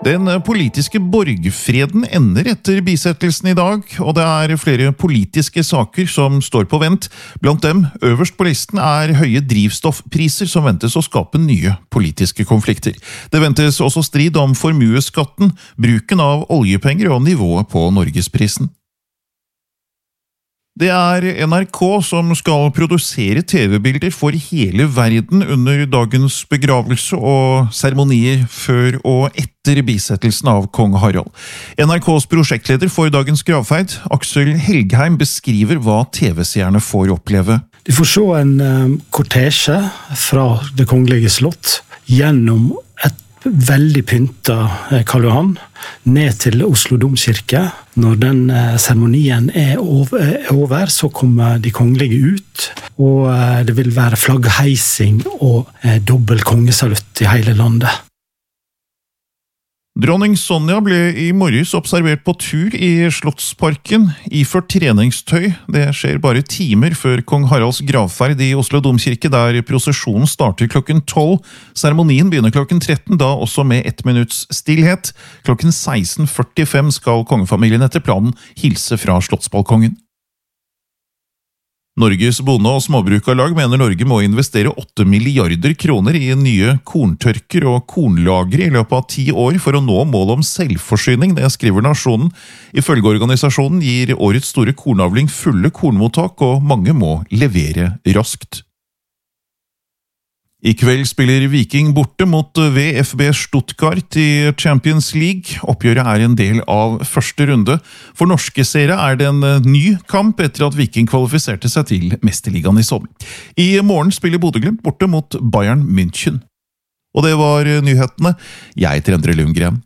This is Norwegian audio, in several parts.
Den politiske borgfreden ender etter bisettelsen i dag, og det er flere politiske saker som står på vent. Blant dem, øverst på listen, er høye drivstoffpriser som ventes å skape nye politiske konflikter. Det ventes også strid om formueskatten, bruken av oljepenger og nivået på norgesprisen. Det er NRK som skal produsere TV-bilder for hele verden under dagens begravelse og seremonier før og etter bisettelsen av kong Harald. NRKs prosjektleder for dagens gravferd, Aksel Helgheim, beskriver hva TV-seerne får oppleve. De får se en kortesje fra det kongelige slott gjennom et veldig pynta Karl Johan ned til Oslo domkirke. Når den seremonien er over, så kommer de kongelige ut, og det vil være flaggheising og dobbel kongesalutt i hele landet. Dronning Sonja ble i morges observert på tur i Slottsparken, iført treningstøy. Det skjer bare timer før kong Haralds gravferd i Oslo domkirke, der prosesjonen starter klokken 12. Seremonien begynner klokken 13, da også med 1 minutts stillhet. Klokken 16:45 skal kongefamilien etter planen hilse fra slottsbalkongen. Norges bonde- og småbrukarlag mener Norge må investere 8 milliarder kroner i nye korntørker og kornlagre i løpet av 10 år for å nå målet om selvforsyning, det skriver Nasjonen. Ifølge organisasjonen gir årets store kornavling fulle kornmottak, og mange må levere raskt. I kveld spiller Viking borte mot VfB Stuttgart i Champions League. Oppgjøret er en del av første runde. For norske seere er det en ny kamp etter at Viking kvalifiserte seg til Mesterligaen i sommer. I morgen spiller Bodø/Glimt borte mot Bayern München. Og det var nyhetene. Jeg heter Endre Lundgren.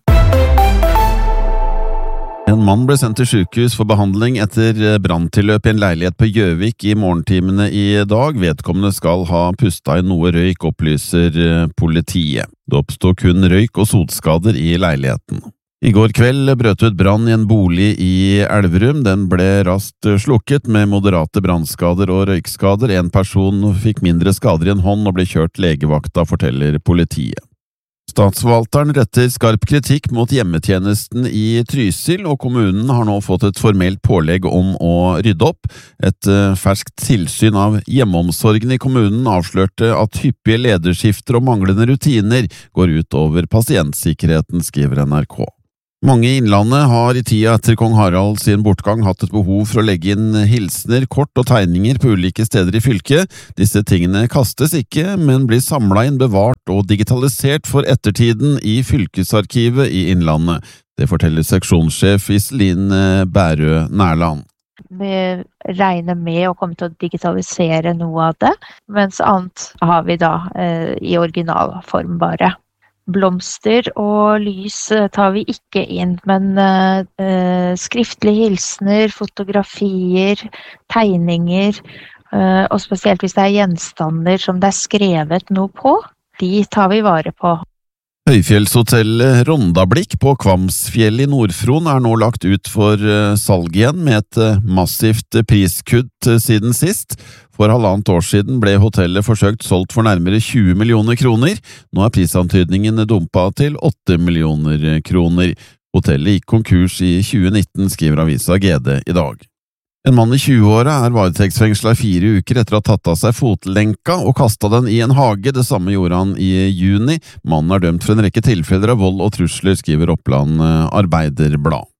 En mann ble sendt til sykehus for behandling etter branntilløp i en leilighet på Gjøvik i morgentimene i dag. Vedkommende skal ha pustet i noe røyk, opplyser politiet. Det oppstod kun røyk og sotskader i leiligheten. I går kveld brøt ut brann i en bolig i Elverum. Den ble raskt slukket med moderate brannskader og røykskader. En person fikk mindre skader i en hånd og ble kjørt legevakta, forteller politiet. Statsforvalteren retter skarp kritikk mot hjemmetjenesten i Trysil, og kommunen har nå fått et formelt pålegg om å rydde opp. Et ferskt tilsyn av hjemmeomsorgen i kommunen avslørte at hyppige lederskifter og manglende rutiner går ut over pasientsikkerheten, skriver NRK. Mange i Innlandet har i tida etter kong Harald sin bortgang hatt et behov for å legge inn hilsener, kort og tegninger på ulike steder i fylket. Disse tingene kastes ikke, men blir samlet inn, bevart og digitalisert for ettertiden i fylkesarkivet i Innlandet. Det forteller seksjonssjef Iselin Bærø Nærland. Vi regner med å komme til å digitalisere noe av det, mens annet har vi da i originalform bare. Blomster og lys tar vi ikke inn, men skriftlige hilsener, fotografier, tegninger, og spesielt hvis det er gjenstander som det er skrevet noe på, de tar vi vare på. Høyfjellshotellet Rondablikk på Kvamsfjell i Nordfron er nå lagt ut for salg igjen med et massivt priskutt siden sist. For 1,5 år siden ble hotellet forsøkt solgt for nærmere 20 millioner kroner. Nå er prisantydningen dumpet til 8 millioner kroner. Hotellet gikk konkurs i 2019, skriver avisa GD i dag. En mann i 20-åra er varetektsfengslet i 4 uker etter å ha tatt av seg fotlenka og kastet den i en hage. Det samme gjorde han i juni. Mannen er dømt for en rekke tilfeller av vold og trusler, skriver Oppland Arbeiderblad.